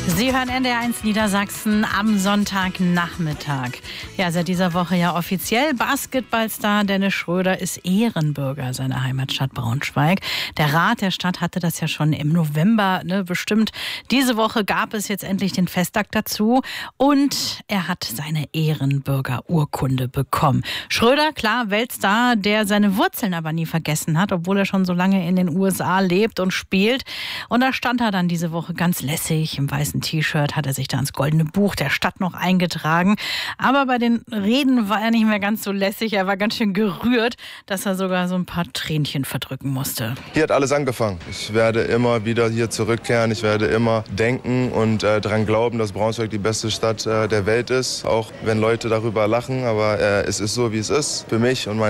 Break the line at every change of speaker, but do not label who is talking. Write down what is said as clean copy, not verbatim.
Sie hören NDR1 Niedersachsen am Sonntagnachmittag. Ja, seit dieser Woche ja offiziell Basketballstar Dennis Schröder ist Ehrenbürger seiner Heimatstadt Braunschweig. Der Rat der Stadt hatte das ja schon im November bestimmt. Diese Woche gab es jetzt endlich den Festakt dazu und er hat seine Ehrenbürgerurkunde bekommen. Schröder, klar, Weltstar, der seine Wurzeln aber nie vergessen hat, obwohl er schon so lange in den USA lebt und spielt. Und da stand er dann diese Woche ganz lässig im weißen T-Shirt, hat er sich da ins Goldene Buch der Stadt noch eingetragen. Aber bei den Reden war er nicht mehr ganz so lässig. Er war ganz schön gerührt, dass er sogar so ein paar Tränchen verdrücken musste.
Hier hat alles angefangen. Ich werde immer wieder hier zurückkehren. Ich werde immer denken und daran glauben, dass Braunschweig die beste Stadt der Welt ist. Auch wenn Leute darüber lachen. Aber es ist so, wie es ist. Für mich und meine